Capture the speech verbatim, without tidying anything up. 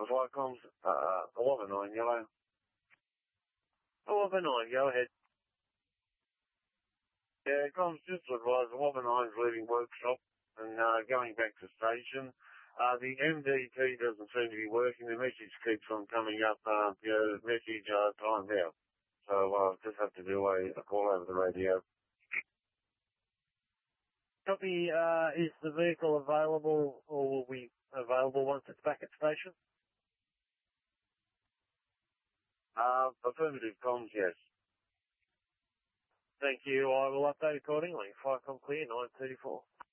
Viacom's, uh, eleven nine yellow. eleven nine, go ahead. Yeah, comms just to advise, eleven nine's leaving workshop and, uh, going back to station. Uh, the M D T doesn't seem to be working. The message keeps on coming up, uh, you know, message, uh, timed out. So, uh, just have to do a, a call over the radio. Copy, uh, is the vehicle available or will be available once it's back at station? Uh, affirmative comms, yes. Thank you. I will update accordingly. Viacom clear, nine thirty-four.